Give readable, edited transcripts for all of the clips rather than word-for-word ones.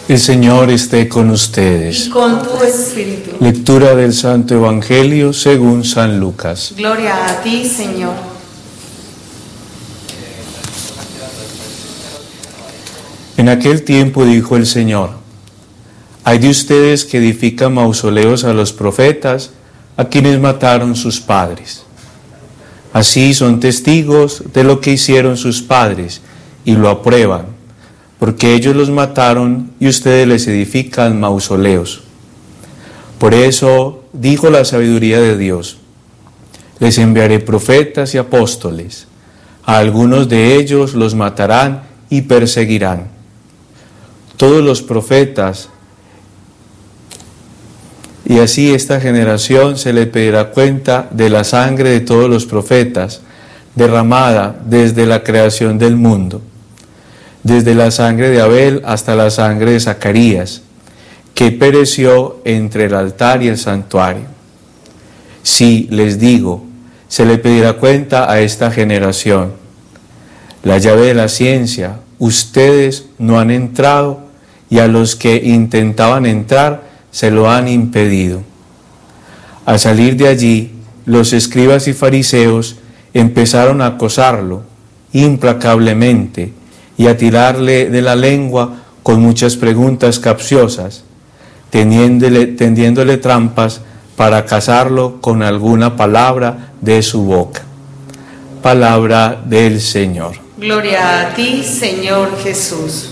El Señor esté con ustedes. Y con tu espíritu. Lectura del Santo Evangelio según San Lucas. Gloria a ti, Señor. En aquel tiempo dijo el Señor: hay de ustedes que edifican mausoleos a los profetas, a quienes mataron sus padres. Así son testigos de lo que hicieron sus padres y lo aprueban, porque ellos los mataron y ustedes les edifican mausoleos. Por eso dijo la sabiduría de Dios: les enviaré profetas y apóstoles. A algunos de ellos los matarán y perseguirán. Todos los profetas, y así esta generación se le pedirá cuenta de la sangre de todos los profetas, derramada desde la creación del mundo, desde la sangre de Abel hasta la sangre de Zacarías, que pereció entre el altar y el santuario. Sí, les digo, se le pedirá cuenta a esta generación. La llave de la ciencia, ustedes no han entrado, y a los que intentaban entrar se lo han impedido. Al salir de allí, los escribas y fariseos empezaron a acosarlo implacablemente y a tirarle de la lengua con muchas preguntas capciosas, tendiéndole trampas para casarlo con alguna palabra de su boca. Palabra del Señor. Gloria a ti, Señor Jesús.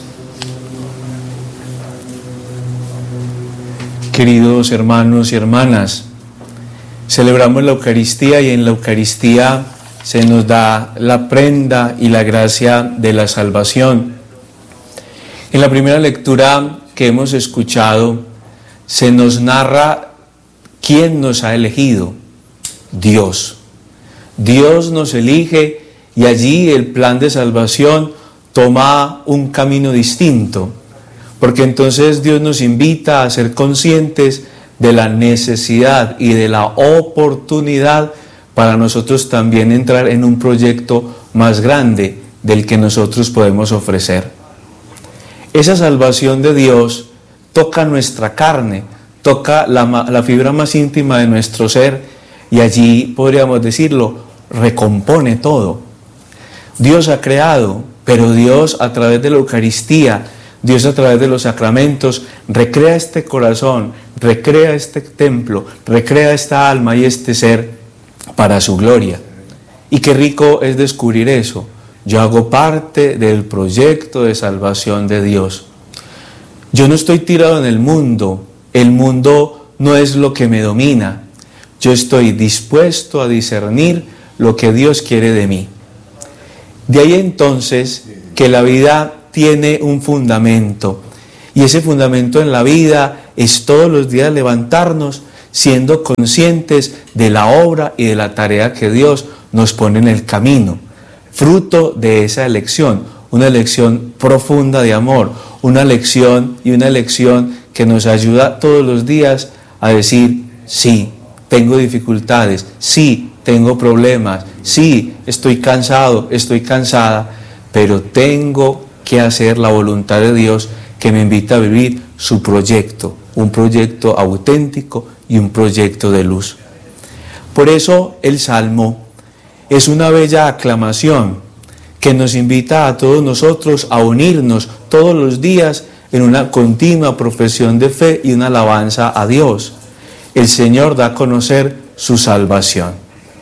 Queridos hermanos y hermanas, celebramos la Eucaristía y en la Eucaristía se nos da la prenda y la gracia de la salvación. En la primera lectura que hemos escuchado se nos narra quién nos ha elegido: Dios. Dios nos elige y allí el plan de salvación toma un camino distinto, porque entonces Dios nos invita a ser conscientes de la necesidad y de la oportunidad para nosotros también entrar en un proyecto más grande del que nosotros podemos ofrecer. Esa salvación de Dios toca nuestra carne, toca la fibra más íntima de nuestro ser, y allí podríamos decirlo, recompone todo. Dios ha creado, pero Dios a través de la Eucaristía, Dios a través de los sacramentos, recrea este corazón, recrea este templo, recrea esta alma y este ser para su gloria. Y qué rico es descubrir eso. Yo hago parte del proyecto de salvación de Dios. Yo no estoy tirado en el mundo no es lo que me domina. Yo estoy dispuesto a discernir lo que Dios quiere de mí. De ahí entonces que la vida tiene un fundamento, y ese fundamento en la vida es todos los días levantarnos siendo conscientes de la obra y de la tarea que Dios nos pone en el camino, fruto de esa elección, una elección profunda de amor, una elección que nos ayuda todos los días a decir: sí, tengo dificultades, sí, tengo problemas, sí, estoy cansado, estoy cansada, pero tengo que hacer la voluntad de Dios, que me invita a vivir su proyecto, un proyecto auténtico y un proyecto de luz. Por eso el Salmo es una bella aclamación que nos invita a todos nosotros a unirnos todos los días en una continua profesión de fe y una alabanza a Dios. El Señor da a conocer su salvación.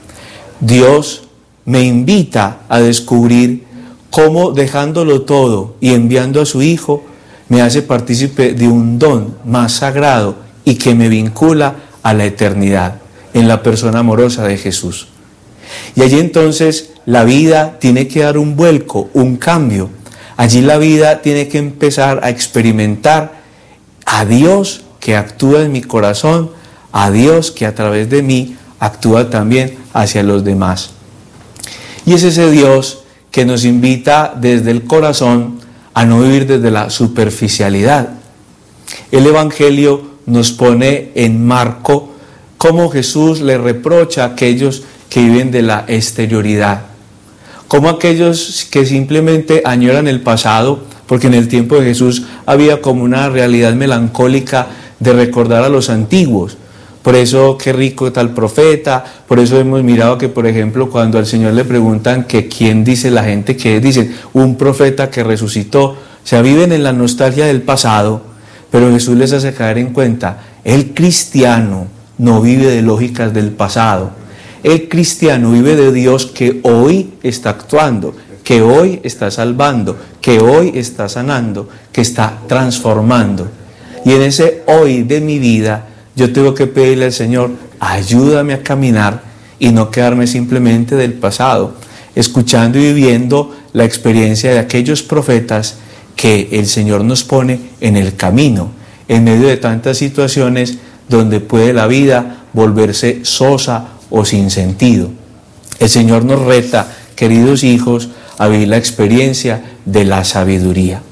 Dios me invita a descubrir cómo, dejándolo todo y enviando a su Hijo, me hace partícipe de un don más sagrado y que me vincula a la eternidad, en la persona amorosa de Jesús. Y allí entonces la vida tiene que dar un vuelco, un cambio. Allí la vida tiene que empezar a experimentar a Dios que actúa en mi corazón, a Dios que a través de mí actúa también hacia los demás. Y es ese Dios que nos invita desde el corazón a no vivir desde la superficialidad. El Evangelio nos pone en marco cómo Jesús le reprocha a aquellos que viven de la exterioridad, como aquellos que simplemente añoran el pasado porque en el tiempo de Jesús había como una realidad melancólica de recordar a los antiguos. Por eso, qué rico tal profeta. Por eso hemos mirado que, por ejemplo, cuando al Señor le preguntan que quién dice la gente que es, dicen, un profeta que resucitó. O sea, viven en la nostalgia del pasado, pero Jesús les hace caer en cuenta, el cristiano no vive de lógicas del pasado. El cristiano vive de Dios que hoy está actuando, que hoy está salvando, que hoy está sanando, que está transformando. Y en ese hoy de mi vida, yo tengo que pedirle al Señor, ayúdame a caminar y no quedarme simplemente del pasado, escuchando y viviendo la experiencia de aquellos profetas que el Señor nos pone en el camino, en medio de tantas situaciones donde puede la vida volverse sosa o sin sentido. El Señor nos reta, queridos hijos, a vivir la experiencia de la sabiduría.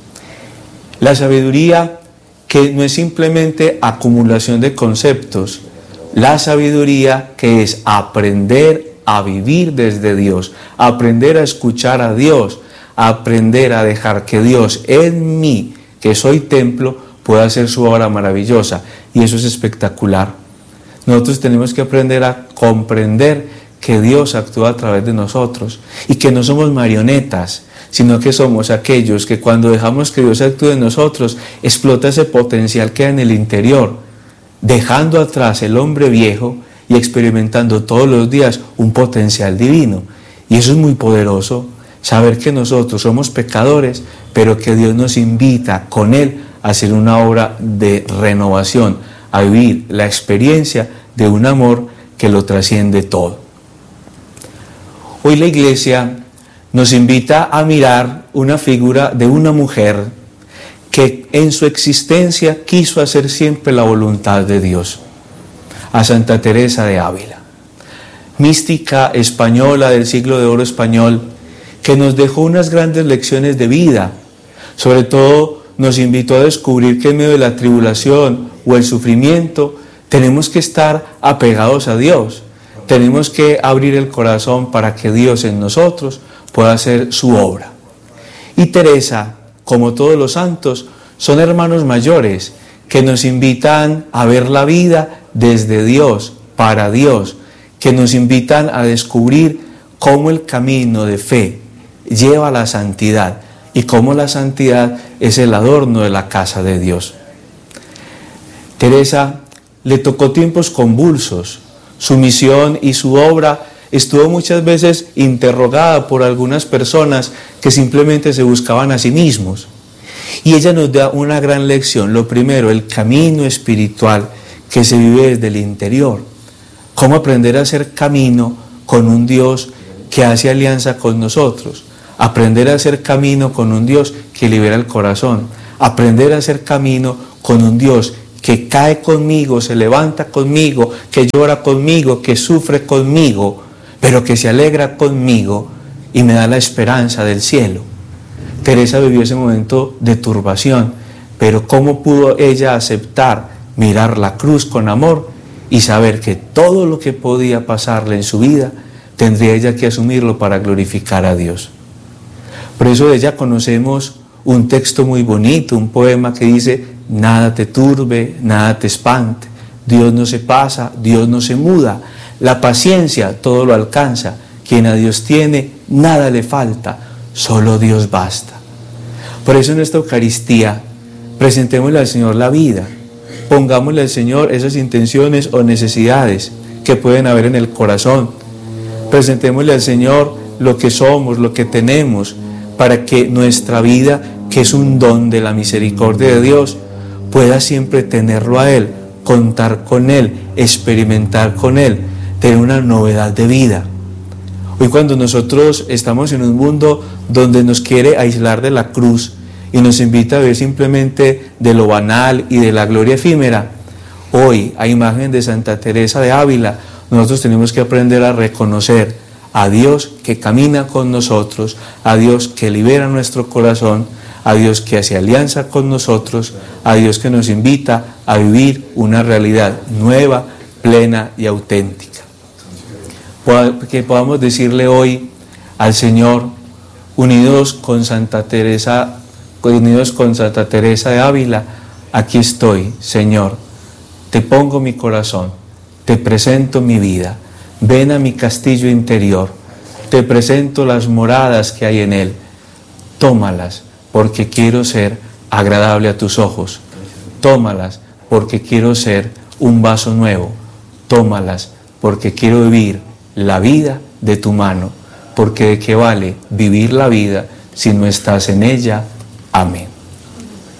La sabiduría que no es simplemente acumulación de conceptos, la sabiduría que es aprender a vivir desde Dios, aprender a escuchar a Dios, aprender a dejar que Dios en mí, que soy templo, pueda hacer su obra maravillosa. Y eso es espectacular. Nosotros tenemos que aprender a comprender que Dios actúa a través de nosotros y que no somos marionetas, sino que somos aquellos que cuando dejamos que Dios actúe en nosotros, explota ese potencial que hay en el interior, dejando atrás el hombre viejo y experimentando todos los días un potencial divino. Y eso es muy poderoso, saber que nosotros somos pecadores, pero que Dios nos invita con Él a hacer una obra de renovación, a vivir la experiencia de un amor que lo trasciende todo. Hoy la Iglesia nos invita a mirar una figura de una mujer que en su existencia quiso hacer siempre la voluntad de Dios, a Santa Teresa de Ávila, mística española del siglo de oro español, que nos dejó unas grandes lecciones de vida. Sobre todo nos invitó a descubrir que en medio de la tribulación o el sufrimiento tenemos que estar apegados a Dios, tenemos que abrir el corazón para que Dios en nosotros pueda hacer su obra. Y Teresa, como todos los santos, son hermanos mayores que nos invitan a ver la vida desde Dios, para Dios, que nos invitan a descubrir cómo el camino de fe lleva a la santidad y cómo la santidad es el adorno de la casa de Dios. Teresa le tocó tiempos convulsos. Su misión y su obra estuvo muchas veces interrogada por algunas personas que simplemente se buscaban a sí mismos. Y ella nos da una gran lección. Lo primero, el camino espiritual que se vive desde el interior. Cómo aprender a hacer camino con un Dios que hace alianza con nosotros. Aprender a hacer camino con un Dios que libera el corazón. Aprender a hacer camino con un Dios que cae conmigo, se levanta conmigo, que llora conmigo, que sufre conmigo, pero que se alegra conmigo y me da la esperanza del cielo. Teresa vivió ese momento de turbación, pero ¿cómo pudo ella aceptar, mirar la cruz con amor y saber que todo lo que podía pasarle en su vida, tendría ella que asumirlo para glorificar a Dios? Por eso de ella conocemos un texto muy bonito, un poema que dice: nada te turbe, nada te espante, Dios no se pasa, Dios no se muda, la paciencia todo lo alcanza, quien a Dios tiene, nada le falta, solo Dios basta. Por eso en esta Eucaristía, presentémosle al Señor la vida, pongámosle al Señor esas intenciones o necesidades que pueden haber en el corazón, presentémosle al Señor lo que somos, lo que tenemos, para que nuestra vida, que es un don de la misericordia de Dios, pueda siempre tenerlo a Él, contar con Él, experimentar con Él, tener una novedad de vida. Hoy cuando nosotros estamos en un mundo donde nos quiere aislar de la cruz y nos invita a ver simplemente de lo banal y de la gloria efímera, hoy, a imagen de Santa Teresa de Ávila, nosotros tenemos que aprender a reconocer a Dios que camina con nosotros, a Dios que libera nuestro corazón, a Dios que hace alianza con nosotros, a Dios que nos invita a vivir una realidad nueva, plena y auténtica. Que podamos decirle hoy al Señor, unidos con Santa Teresa, unidos con Santa Teresa de Ávila, aquí estoy, Señor, te pongo mi corazón, te presento mi vida, ven a mi castillo interior, te presento las moradas que hay en él, tómalas porque quiero ser agradable a tus ojos, tómalas porque quiero ser un vaso nuevo, tómalas porque quiero vivir la vida de tu mano, porque de qué vale vivir la vida si no estás en ella. Amén.